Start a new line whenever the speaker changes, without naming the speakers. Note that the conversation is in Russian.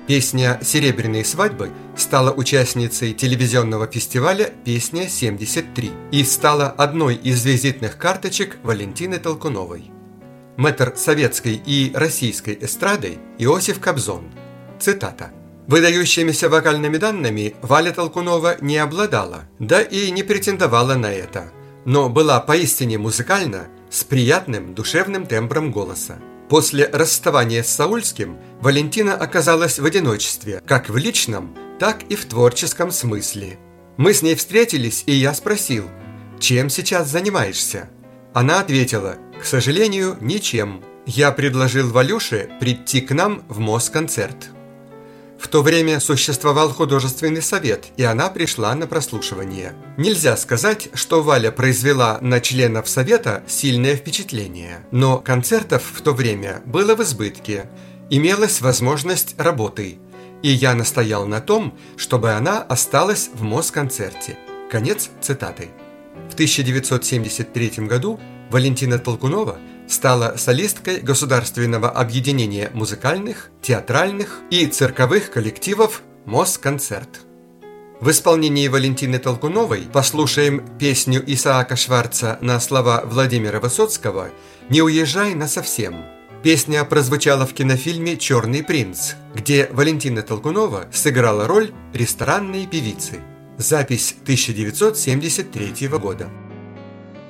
Песня «Серебряные свадьбы» стала участницей телевизионного фестиваля «Песня-73» и стала одной из визитных карточек Валентины Толкуновой. Мэтр советской и российской эстрады Иосиф Кобзон. Цитата. «Выдающимися вокальными данными Валя Толкунова не обладала, да и не претендовала на это, но была поистине музыкальна, с приятным душевным тембром голоса. После расставания с Саульским Валентина оказалась в одиночестве, как в личном, так и в творческом смысле. Мы с ней встретились, и я спросил: чем сейчас занимаешься? Она ответила: к сожалению, ничем. Я предложил Валюше прийти к нам в Москонцерт. В то время существовал художественный совет, и она пришла на прослушивание. Нельзя сказать, что Валя произвела на членов совета сильное впечатление, но концертов в то время было в избытке, имелась возможность работы, и я настоял на том, чтобы она осталась в Москонцерте». Конец цитаты. В 1973 году Валентина Толкунова стала солисткой Государственного объединения музыкальных, театральных и цирковых коллективов «Москонцерт». В исполнении Валентины Толкуновой послушаем песню Исаака Шварца на слова Владимира Высоцкого «Не уезжай насовсем». Песня прозвучала в кинофильме «Черный принц», где Валентина Толкунова сыграла роль ресторанной певицы. Запись 1973 года.